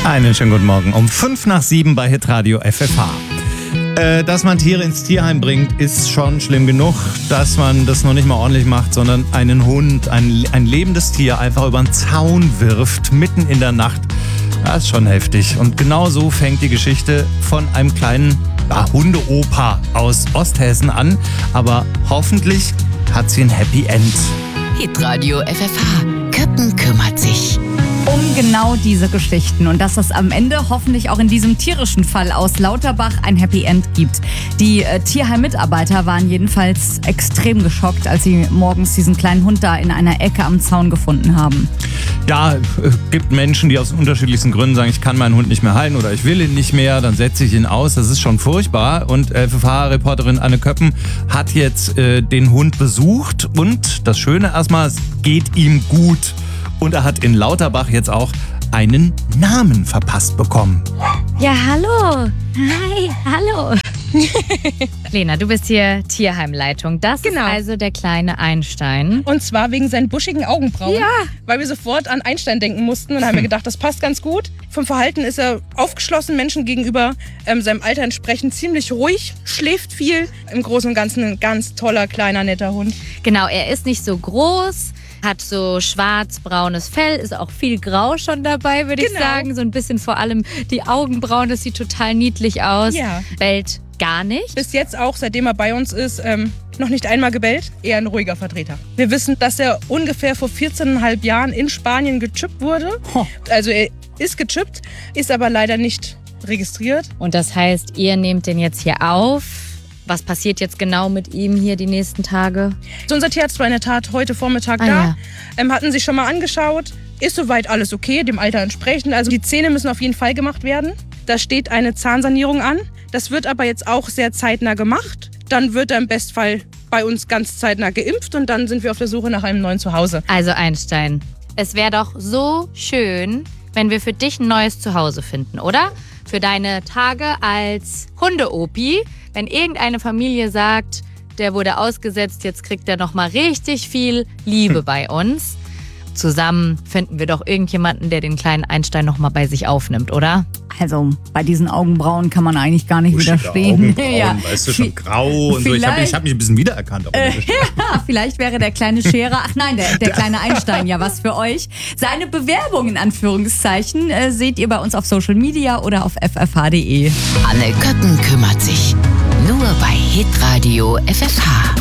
Einen schönen guten Morgen. Um 5:05 bei Hitradio FFH. Dass man Tiere ins Tierheim bringt, ist schon schlimm genug. Dass man das noch nicht mal ordentlich macht, sondern einen Hund, ein lebendes Tier einfach über den Zaun wirft, mitten in der Nacht. Das ist schon heftig. Und genau so fängt die Geschichte von einem kleinen Hundeopa aus Osthessen an. Aber hoffentlich hat sie ein Happy End. Hitradio FFH. Köppen kümmert sich. Um genau diese Geschichten und dass es am Ende hoffentlich auch in diesem tierischen Fall aus Lauterbach ein Happy End gibt. Die Tierheim-Mitarbeiter waren jedenfalls extrem geschockt, als sie morgens diesen kleinen Hund da in einer Ecke am Zaun gefunden haben. Ja, es gibt Menschen, die aus unterschiedlichsten Gründen sagen, ich kann meinen Hund nicht mehr halten oder ich will ihn nicht mehr, dann setze ich ihn aus. Das ist schon furchtbar. Und FFH-Reporterin Anne Köppen hat jetzt den Hund besucht und das Schöne erstmal, es geht ihm gut. Und er hat in Lauterbach jetzt auch einen Namen verpasst bekommen. Ja, hallo. Hi, hallo. Lena, du bist hier Tierheimleitung. Das ist also der kleine Einstein. Und zwar wegen seinen buschigen Augenbrauen. Ja. Weil wir sofort an Einstein denken mussten und haben mir gedacht, das passt ganz gut. Vom Verhalten ist er aufgeschlossen Menschen gegenüber, seinem Alter entsprechend ziemlich ruhig, schläft viel. Im Großen und Ganzen ein ganz toller, kleiner, netter Hund. Genau, er ist nicht so groß, hat so schwarz-braunes Fell, ist auch viel Grau schon dabei, würde ich sagen. So ein bisschen vor allem die Augenbrauen, das sieht total niedlich aus. Ja. Bellt gar nicht. Bis jetzt auch, seitdem er bei uns ist, noch nicht einmal gebellt. Eher ein ruhiger Vertreter. Wir wissen, dass er ungefähr vor 14,5 Jahren in Spanien gechippt wurde. Also er ist gechippt, ist aber leider nicht registriert. Und das heißt, ihr nehmt den jetzt hier auf. Was passiert jetzt genau mit ihm hier die nächsten Tage? So, unser Tierarzt war in der Tat heute Vormittag da. Hatten sich schon mal angeschaut. Ist soweit alles okay, dem Alter entsprechend. Also die Zähne müssen auf jeden Fall gemacht werden. Da steht eine Zahnsanierung an. Das wird aber jetzt auch sehr zeitnah gemacht. Dann wird er im Bestfall bei uns ganz zeitnah geimpft und dann sind wir auf der Suche nach einem neuen Zuhause. Also Einstein, es wäre doch so schön, wenn wir für dich ein neues Zuhause finden, oder? Für deine Tage als Hunde-Opi. Wenn irgendeine Familie sagt, der wurde ausgesetzt, jetzt kriegt er noch mal richtig viel Liebe bei uns. Zusammen finden wir doch irgendjemanden, der den kleinen Einstein noch mal bei sich aufnimmt, oder? Also bei diesen Augenbrauen kann man eigentlich gar nicht widerstehen. Ja. Weißt du, schon grau und so. Ich hab mich ein bisschen wiedererkannt. Ja, vielleicht wäre der kleine Scherer, der kleine Einstein ja was für euch. Seine Bewerbung in Anführungszeichen seht ihr bei uns auf Social Media oder auf ffh.de. Anne Köppen kümmert sich. Nur bei Hitradio FFH.